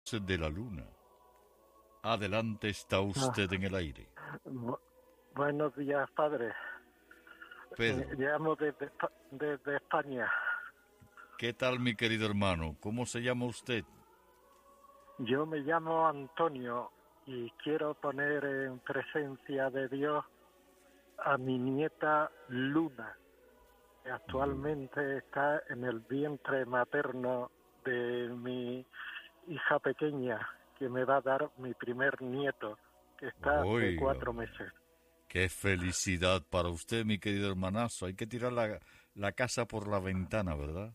de la luna. Adelante, está usted en el aire. Buenos días, padre. Pedro, Llamo desde España. ¿qué tal, mi querido hermano? ¿Cómo se llama usted? Yo me llamo Antonio y quiero poner en presencia de Dios a mi nieta Luna, que actualmente está en el vientre materno de mi hija pequeña, que me va a dar mi primer nieto, que está de 4 meses. ¡Qué felicidad para usted, mi querido hermanazo! Hay que tirar la casa por la ventana, ¿verdad?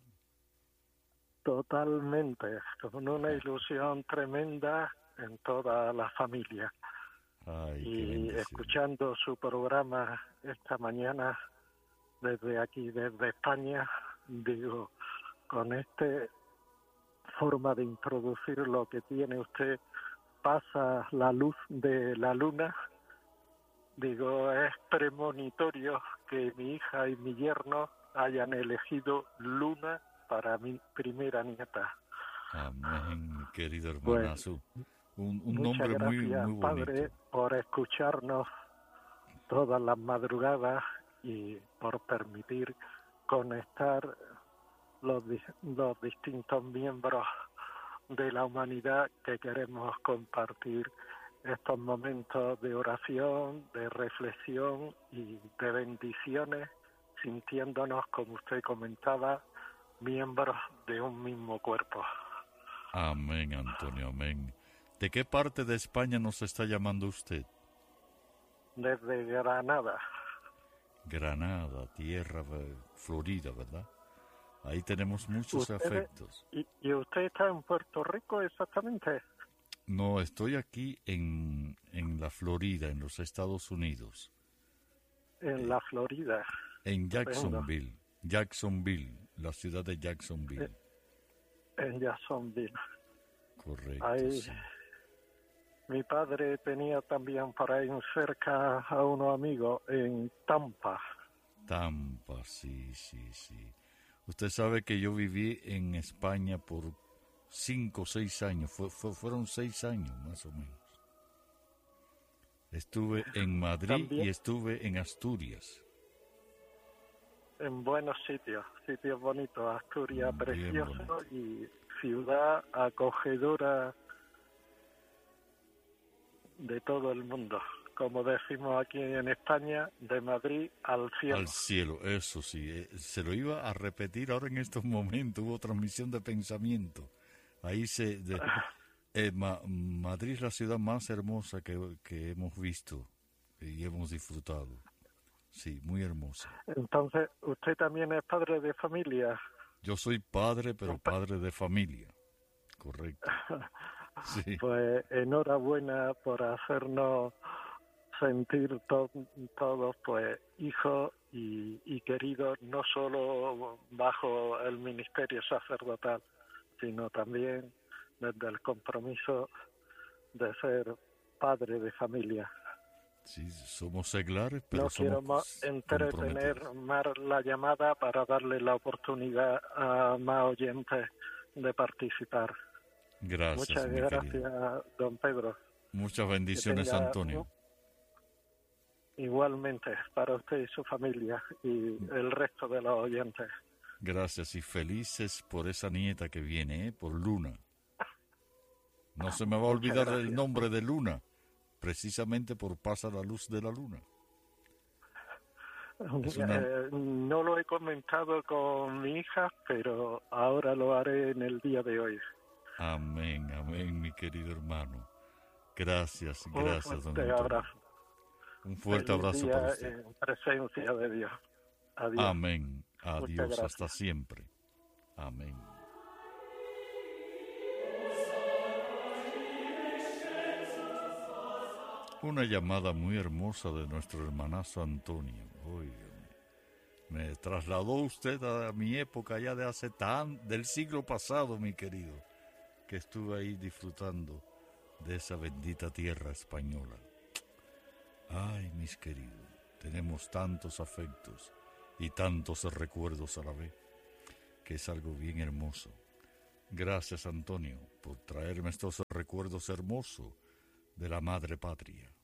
Totalmente, con una ilusión tremenda en toda la familia. Ay, Y escuchando su programa esta mañana desde aquí, desde España, digo, con esta forma de introducir lo que tiene usted, pasa la luz de la luna, digo, es premonitorio que mi hija y mi yerno hayan elegido Luna para mi primera nieta. Amén, mi querido hermanazo. Un Muchas nombre muy, gracias, muy bonito. Padre, por escucharnos todas las madrugadas y por permitir conectar los distintos miembros de la humanidad que queremos compartir estos momentos de oración, de reflexión y de bendiciones, sintiéndonos, como usted comentaba, miembros de un mismo cuerpo. Amén, Antonio, amén. ¿De qué parte de España nos está llamando usted? Desde Granada. Granada, tierra florida, ¿verdad? Ahí tenemos muchos afectos. ¿Y usted está en Puerto Rico exactamente? No, estoy aquí en la Florida, en los Estados Unidos. En la Florida. En Jacksonville, la ciudad de Jacksonville. En Jacksonville. Correcto, Ahí, sí. Mi padre tenía también por ahí cerca a unos amigos en Tampa. Tampa, sí. Usted sabe que yo viví en España por 5 o 6 años. Fueron 6 años más o menos. Estuve en Madrid También, y estuve en Asturias. En buenos sitios bonitos. Asturias precioso bonito. Y ciudad acogedora de todo el mundo. Como decimos aquí en España, de Madrid al cielo. Al cielo, eso sí. Se lo iba a repetir ahora en estos momentos. Hubo transmisión de pensamiento. Ahí Madrid es la ciudad más hermosa que hemos visto y hemos disfrutado. Sí, muy hermosa. Entonces, ¿usted también es padre de familia? Yo soy padre, pero padre de familia. Correcto. Sí. Pues enhorabuena por hacernos sentir todos pues hijos y queridos, no solo bajo el ministerio sacerdotal, sino también desde el compromiso de ser padre de familia. Sí, somos seglares, pero no somos quiero entretener más la llamada para darle la oportunidad a más oyentes de participar. Gracias, Muchas gracias, don Pedro. Muchas bendiciones, Antonio. Igualmente para usted y su familia y el resto de los oyentes. Gracias y felices por esa nieta que viene, por Luna. No se me va a olvidar el nombre de Luna, precisamente por Pasa la luz de la luna. No lo he comentado con mi hija, pero ahora lo haré en el día de hoy. Amén, amén, mi querido hermano. Gracias, don Antonio. Abrazo. Un fuerte abrazo para usted. En presencia de Dios. Adiós. Amén. Adiós, hasta siempre. Amén. Una llamada muy hermosa de nuestro hermanazo Antonio. Me trasladó usted a mi época ya de del siglo pasado, mi querido, que estuve ahí disfrutando de esa bendita tierra española. Ay, mis queridos, tenemos tantos afectos y tantos recuerdos a la vez, que es algo bien hermoso. Gracias, Antonio, por traerme estos recuerdos hermosos de la madre patria.